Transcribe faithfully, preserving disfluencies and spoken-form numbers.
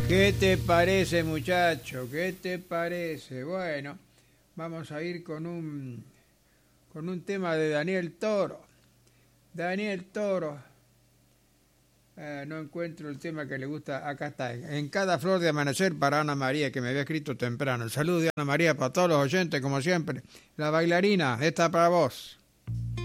¿Qué te parece, muchacho? ¿Qué te parece? Bueno, vamos a ir con un con un tema de Daniel Toro. Daniel Toro. Eh, no encuentro el tema que le gusta. Acá está. En cada flor de amanecer para Ana María, que me había escrito temprano. El saludo de Ana María para todos los oyentes, como siempre. La bailarina, esta para vos.